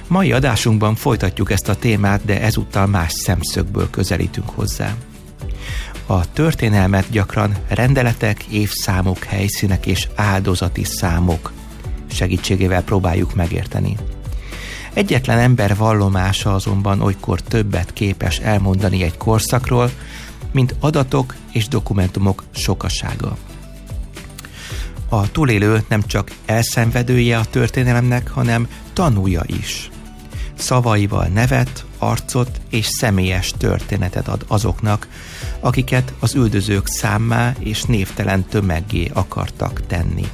Mai adásunkban folytatjuk ezt a témát, de ezúttal más szemszögből közelítünk hozzá. A történelmet gyakran rendeletek, évszámok, helyszínek és áldozati számok segítségével próbáljuk megérteni. Egyetlen ember vallomása azonban olykor többet képes elmondani egy korszakról, mint adatok és dokumentumok sokasága. A túlélő nem csak elszenvedője a történelemnek, hanem tanúja is. Szavaival nevet, arcot és személyes történetet ad azoknak, akiket az üldözők számmá és névtelen tömeggé akartak tenni.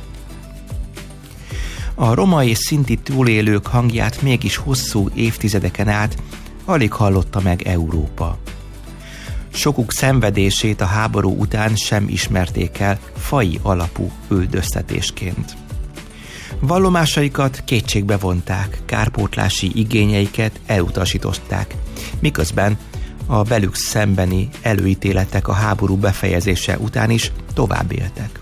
A roma és szinti túlélők hangját mégis hosszú évtizedeken át alig hallotta meg Európa. Sokuk szenvedését a háború után sem ismerték el faji alapú üldöztetésként. Vallomásaikat kétségbe vonták, kárpótlási igényeiket elutasították, miközben a velük szembeni előítéletek a háború befejezése után is tovább éltek.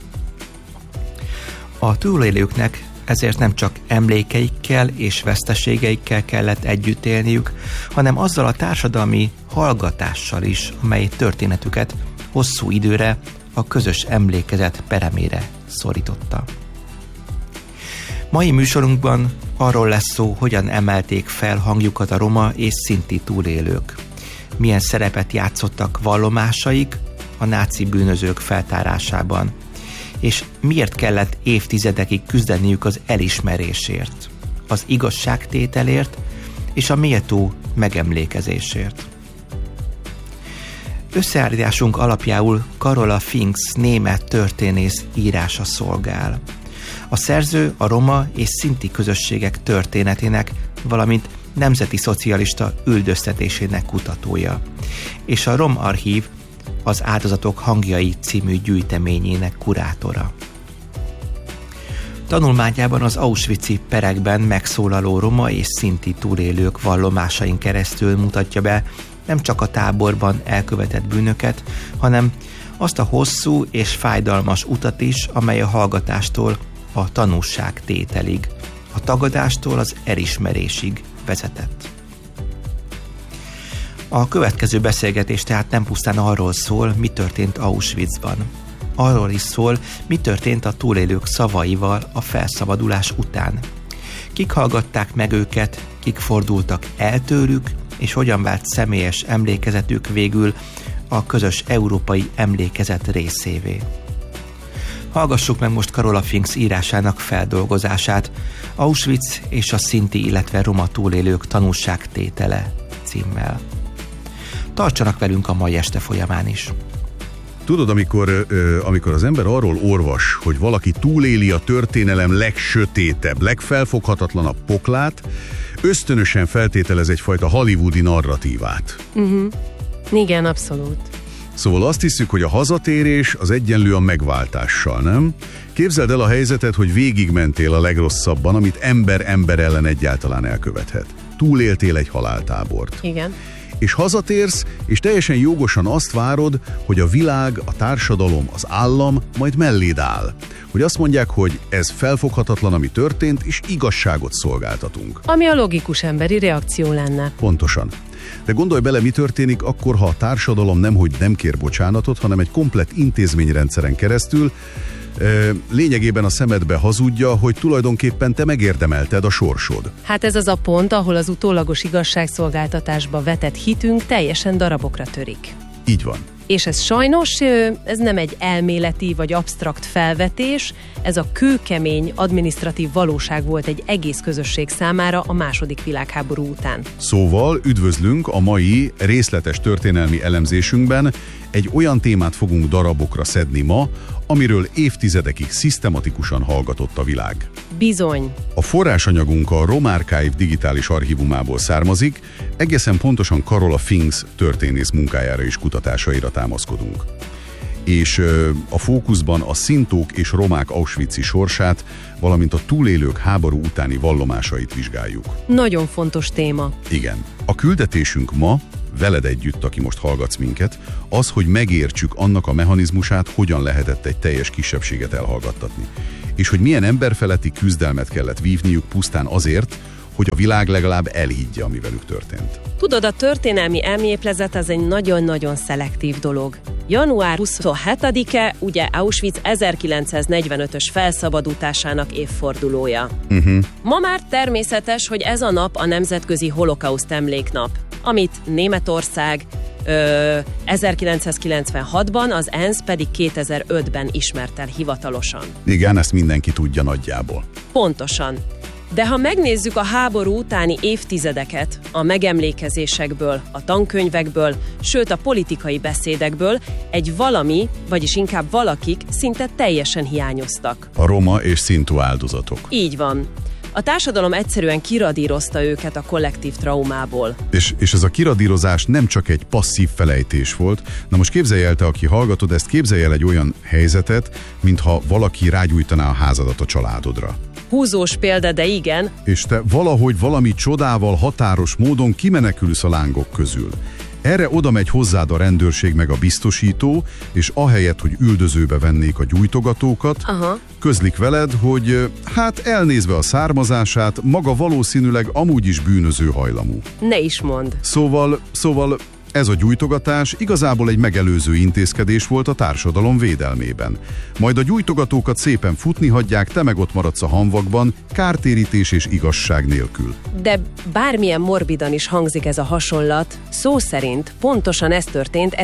A túlélőknek ezért nem csak emlékeikkel és veszteségeikkel kellett együtt élniük, hanem azzal a társadalmi hallgatással is, amely történetüket hosszú időre a közös emlékezet peremére szorította. Mai műsorunkban arról lesz szó, hogyan emelték fel hangjukat a roma és szinti túlélők. Milyen szerepet játszottak vallomásaik a náci bűnözők feltárásában, és miért kellett évtizedekig küzdeniük az elismerésért, az igazságtételért és a méltó megemlékezésért. Összeállításunk alapjául Karola Finks német történész írása szolgál. A szerző a roma és szinti közösségek történetének, valamint nemzeti szocialista üldöztetésének kutatója, és a Rom Archív az Áldozatok hangjai című gyűjteményének kurátora. Tanulmányában az auschwitzi perekben megszólaló roma és szinti túlélők vallomásain keresztül mutatja be nem csak a táborban elkövetett bűnöket, hanem azt a hosszú és fájdalmas utat is, amely a hallgatástól a tanúságtételig, a tagadástól az elismerésig vezetett. A következő beszélgetés tehát nem pusztán arról szól, mi történt Auschwitzban. Arról is szól, mi történt a túlélők szavaival a felszabadulás után. Kik hallgatták meg őket, kik fordultak el tőlük, és hogyan vált személyes emlékezetük végül a közös európai emlékezet részévé. Hallgassuk meg most Karola Finks írásának feldolgozását, Auschwitz és a szinti, illetve roma túlélők tanúságtétele címmel. Tartsanak velünk a mai este folyamán is. Tudod, amikor az ember arról olvas, hogy valaki túléli a történelem legsötétebb, legfelfoghatatlanabb poklát, ösztönösen feltételez egyfajta hollywoodi narratívát. Igen, abszolút. Szóval azt hiszük, hogy a hazatérés az egyenlő a megváltással, nem? Képzeld el a helyzetet, hogy végigmentél a legrosszabban, amit ember ellen egyáltalán elkövethet. Túléltél egy haláltábort. Igen. És hazatérsz, és teljesen jogosan azt várod, hogy a világ, a társadalom, az állam majd melléd áll. Hogy azt mondják, hogy ez felfoghatatlan, ami történt, és igazságot szolgáltatunk. Ami a logikus emberi reakció lenne. Pontosan. De gondolj bele, mi történik akkor, ha a társadalom nemhogy nem kér bocsánatot, hanem egy komplett intézményrendszeren keresztül lényegében a szemedbe hazudja, hogy tulajdonképpen te megérdemelted a sorsod. Hát ez az a pont, ahol az utólagos igazságszolgáltatásba vetett hitünk teljesen darabokra törik. Így van. És ez sajnos, ez nem egy elméleti vagy absztrakt felvetés, ez a kőkemény adminisztratív valóság volt egy egész közösség számára a II. Világháború után. Szóval üdvözlünk a mai részletes történelmi elemzésünkben. Egy olyan témát fogunk darabokra szedni ma, amiről évtizedekig szisztematikusan hallgatott a világ. Bizony. A forrásanyagunk a Rom Archive digitális archívumából származik, egészen pontosan Karola Finks történész munkájára és kutatásaira támaszkodunk. És a fókuszban a szintók és romák auschwitzi sorsát, valamint a túlélők háború utáni vallomásait vizsgáljuk. Nagyon fontos téma. Igen. A küldetésünk ma, veled együtt, aki most hallgatsz minket, az, hogy megértsük annak a mechanizmusát, hogyan lehetett egy teljes kisebbséget elhallgattatni. És hogy milyen emberfeletti küzdelmet kellett vívniuk pusztán azért, hogy a világ legalább elhiggye, ami velük történt. Tudod, a történelmi elméplezet az egy nagyon-nagyon szelektív dolog. Január 27-e ugye Auschwitz 1945-ös felszabadításának évfordulója. Ma már természetes, hogy ez a nap a Nemzetközi Holokauszt Emléknap, amit Németország 1996-ban, az ENSZ pedig 2005-ben ismert el hivatalosan. Igen, ezt mindenki tudja nagyjából. Pontosan. De ha megnézzük a háború utáni évtizedeket, a megemlékezésekből, a tankönyvekből, sőt a politikai beszédekből, egy valami, vagyis inkább valakik szinte teljesen hiányoztak. A roma és szintu áldozatok. Így van. A társadalom egyszerűen kiradírozta őket a kollektív traumából. És ez a kiradírozás nem csak egy passzív felejtés volt. Na most képzelj el te, aki hallgatod ezt, képzelj el egy olyan helyzetet, mintha valaki rágyújtaná a házadat a családodra. Húzós példa, de igen. És te valahogy valami csodával, határos módon kimenekülsz a lángok közül. Erre oda megy hozzád a rendőrség meg a biztosító, és ahelyett, hogy üldözőbe vennék a gyújtogatókat, közlik veled, hogy hát elnézve a származását, maga valószínűleg amúgy is bűnöző hajlamú. Ne is mondd. Szóval ez a gyújtogatás igazából egy megelőző intézkedés volt a társadalom védelmében. Majd a gyújtogatókat szépen futni hagyják, te meg ott maradsz a hamvakban, kártérítés és igazság nélkül. De bármilyen morbidan is hangzik ez a hasonlat, szó szerint pontosan ez történt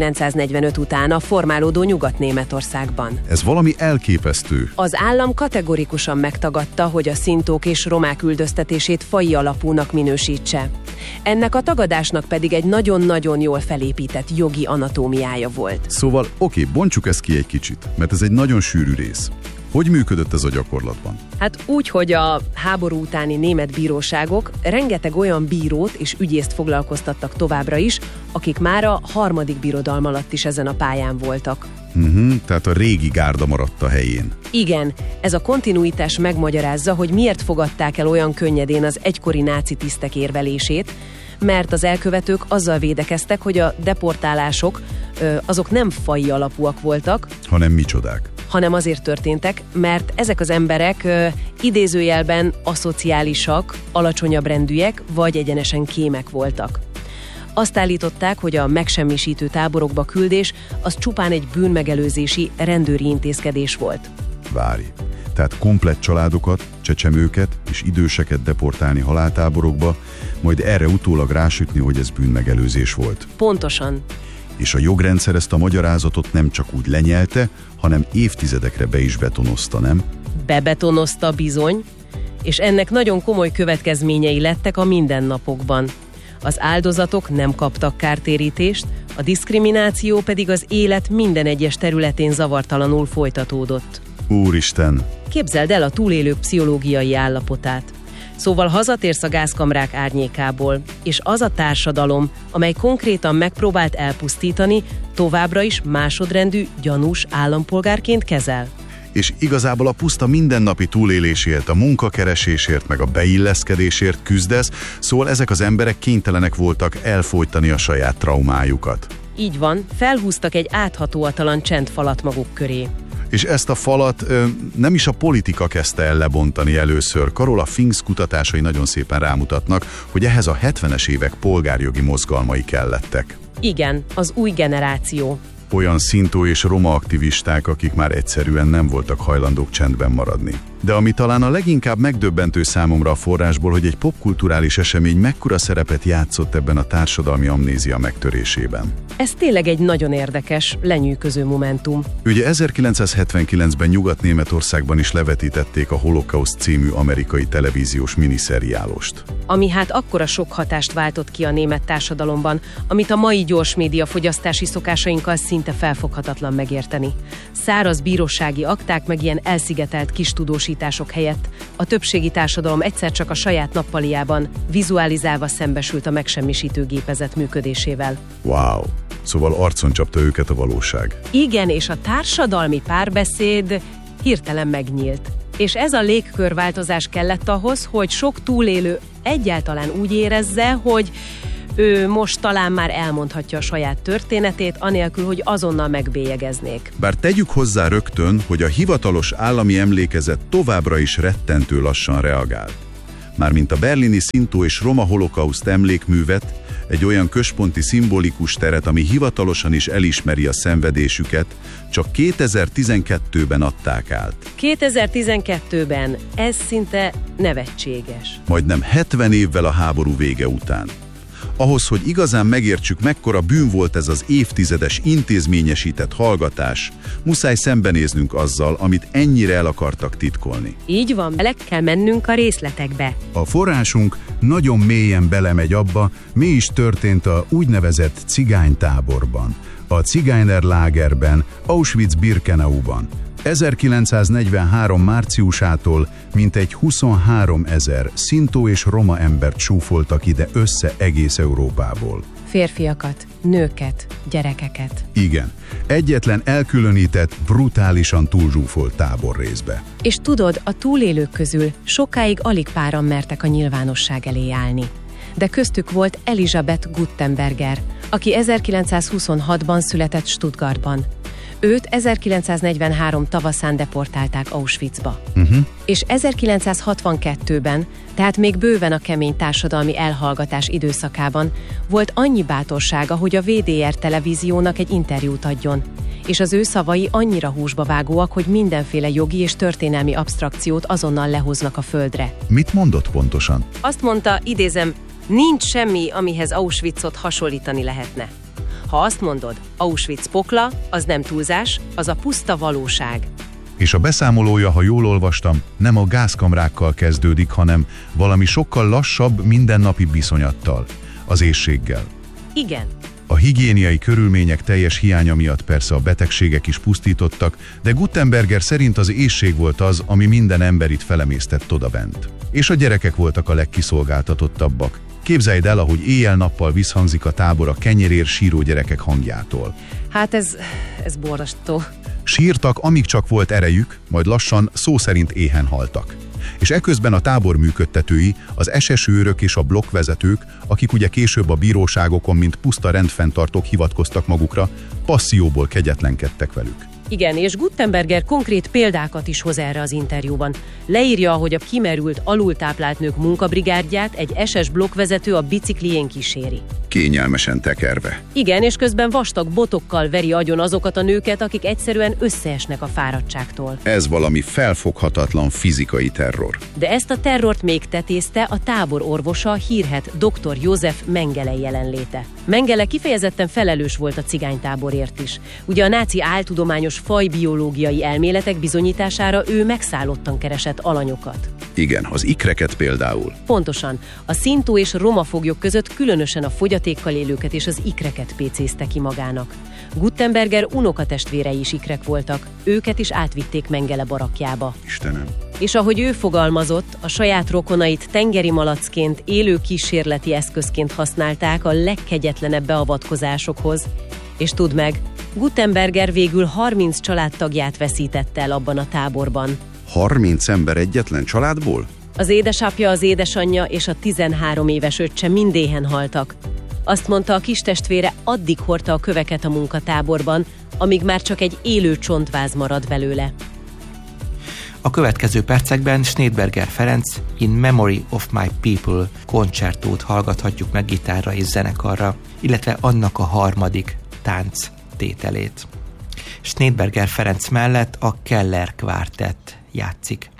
1945 után a formálódó Nyugat-Németországban. Ez valami elképesztő. Az állam kategorikusan megtagadta, hogy a szintók és romák üldöztetését faji alapúnak minősítse. Ennek a tagadásnak pedig egy nagyon-nagyon jól felépített jogi anatómiája volt. Szóval oké, bontsuk ezt ki egy kicsit, mert ez egy nagyon sűrű rész. Hogy működött ez a gyakorlatban? Hát úgy, hogy a háború utáni német bíróságok rengeteg olyan bírót és ügyészt foglalkoztattak továbbra is, akik már a harmadik birodalom alatt is ezen a pályán voltak. Tehát a régi gárda maradt a helyén. Igen, ez a kontinuitás megmagyarázza, hogy miért fogadták el olyan könnyedén az egykori náci tisztek érvelését, mert az elkövetők azzal védekeztek, hogy a deportálások azok nem faji alapúak voltak, hanem micsodák. Hanem azért történtek, mert ezek az emberek idézőjelben aszociálisak, alacsonyabb rendűek vagy egyenesen kémek voltak. Azt állították, hogy a megsemmisítő táborokba küldés az csupán egy bűnmegelőzési rendőri intézkedés volt. Várj, tehát komplett családokat, csecsemőket és időseket deportálni haláltáborokba, majd erre utólag rásütni, hogy ez bűnmegelőzés volt. Pontosan. És a jogrendszer ezt a magyarázatot nem csak úgy lenyelte, hanem évtizedekre be is betonozta, nem? Bebetonozta bizony, és ennek nagyon komoly következményei lettek a mindennapokban. Az áldozatok nem kaptak kártérítést, a diszkrimináció pedig az élet minden egyes területén zavartalanul folytatódott. Úristen! Képzeld el a túlélők pszichológiai állapotát. Szóval hazatérsz a gázkamrák árnyékából, és az a társadalom, amely konkrétan megpróbált elpusztítani, továbbra is másodrendű, gyanús állampolgárként kezel. És igazából a puszta mindennapi túlélésért, a munkakeresésért, meg a beilleszkedésért küzdesz, szóval ezek az emberek kénytelenek voltak elfojtani a saját traumájukat. Így van, felhúztak egy áthatóatalan csendfalat maguk köré. És ezt a falat nem is a politika kezdte el lebontani először. Carola Finks kutatásai nagyon szépen rámutatnak, hogy ehhez a 70-es évek polgárjogi mozgalmai kellettek. Igen, az új generáció. Olyan szintó és roma aktivisták, akik már egyszerűen nem voltak hajlandók csendben maradni. De ami talán a leginkább megdöbbentő számomra a forrásból, hogy egy popkulturális esemény mekkora szerepet játszott ebben a társadalmi amnézia megtörésében. Ez tényleg egy nagyon érdekes, lenyűgöző momentum. Ugye 1979-ben Nyugat-Németországban is levetítették a Holocaust című amerikai televíziós miniszeriálost. Ami hát akkora sok hatást váltott ki a német társadalomban, amit a mai gyors média fogyasztási szokásainkkal szinte felfoghatatlan megérteni. Száraz bírósági akták meg ilyen elszigetelt kis tudósítások helyett a többségi társadalom egyszer csak a saját nappaliában vizualizálva szembesült a megsemmisítő gépezet működésével. Wow! Szóval arcon csapta őket a valóság. Igen, és a társadalmi párbeszéd hirtelen megnyílt. És ez a légkörváltozás kellett ahhoz, hogy sok túlélő egyáltalán úgy érezze, hogy ő most talán már elmondhatja a saját történetét, anélkül, hogy azonnal megbélyegeznék. Bár tegyük hozzá rögtön, hogy a hivatalos állami emlékezet továbbra is rettentő lassan reagált. mármint a berlini szintó és roma holokauszt emlékművet, egy olyan központi szimbolikus teret, ami hivatalosan is elismeri a szenvedésüket, csak 2012-ben adták át. 2012-ben ez szinte nevetséges. Majdnem 70 évvel a háború vége után. Ahhoz, hogy igazán megértsük, mekkora bűn volt ez az évtizedes intézményesített hallgatás, muszáj szembenéznünk azzal, amit ennyire el akartak titkolni. Így van, bele kell mennünk a részletekbe. A forrásunk nagyon mélyen belemegy abba, mi is történt a úgynevezett cigánytáborban, a Zigeunerlagerben, Auschwitz-Birkenauban. 1943. márciusától mintegy 23 000 szintó és roma embert csúfoltak ide össze egész Európából. Férfiakat, nőket, gyerekeket. Igen, egyetlen elkülönített, brutálisan túlzsúfolt táborrészbe. És tudod, a túlélők közül sokáig alig páran mertek a nyilvánosság elé állni. De köztük volt Elisabeth Guttenberger, aki 1926-ban született Stuttgartban. Őt 1943 tavaszán deportálták Auschwitzba. És 1962-ben, tehát még bőven a kemény társadalmi elhallgatás időszakában volt annyi bátorsága, hogy a WDR televíziónak egy interjút adjon. És az ő szavai annyira húsba vágóak, hogy mindenféle jogi és történelmi absztrakciót azonnal lehoznak a földre. Mit mondott pontosan? Azt mondta, idézem, nincs semmi, amihez Auschwitzot hasonlítani lehetne. Ha azt mondod, Auschwitz pokla, az nem túlzás, az a puszta valóság. És a beszámolója, ha jól olvastam, nem a gázkamrákkal kezdődik, hanem valami sokkal lassabb, mindennapi viszonyattal, az éhséggel. Igen. A higiéniai körülmények teljes hiánya miatt persze a betegségek is pusztítottak, de Guttenberger szerint az éhség volt az, ami minden emberit felemésztett odabent. És a gyerekek voltak a legkiszolgáltatottabbak. Képzeld el, ahogy éjjel-nappal visszhangzik a tábor a kenyerér síró gyerekek hangjától. Hát ez borzasztó. Sírtak, amíg csak volt erejük, majd lassan szó szerint éhen haltak. És eközben a tábor működtetői, az SS őrök és a blokkvezetők, akik ugye később a bíróságokon, mint puszta rendfenntartók hivatkoztak magukra, passzióból kegyetlenkedtek velük. Igen, és Guttenberger konkrét példákat is hoz erre az interjúban. Leírja, hogy a kimerült, alultáplált nők munkabrigádját egy SS blokkvezető a biciklijén kíséri. Kényelmesen tekerve. Igen, és közben vastag botokkal veri agyon azokat a nőket, akik egyszerűen összeesnek a fáradtságtól. Ez valami felfoghatatlan fizikai terror. De ezt a terrort még tetézte a tábor orvosa, a hírhedt dr. József Mengele jelenléte. Mengele kifejezetten felelős volt a cigánytáborért is. Ugye a náci áltudományos fajbiológiai elméletek bizonyítására ő megszállottan keresett alanyokat. Igen, az ikreket például. Pontosan. A szintó és roma foglyok között különösen a fogyatékkal élőket és az ikreket pécézte ki magának. Guttenberger unokatestvérei is ikrek voltak, őket is átvitték Mengele barakjába. Istenem. És ahogy ő fogalmazott, a saját rokonait tengeri malacként, élő kísérleti eszközként használták a legkegyetlenebb beavatkozásokhoz. És tudd meg, Guttenberger végül 30 családtagját veszítette el abban a táborban. 30 ember egyetlen családból? Az édesapja, az édesanyja és a 13 éves öccse mind éhen haltak. Azt mondta, a kistestvére addig hordta a köveket a munkatáborban, amíg már csak egy élő csontváz marad belőle. A következő percekben Schneidberger Ferenc In Memory of My People koncertót hallgathatjuk meg gitárra és zenekarra, illetve annak a harmadik tánc tételét. Schneidberger Ferenc mellett a Keller Quartett játszik.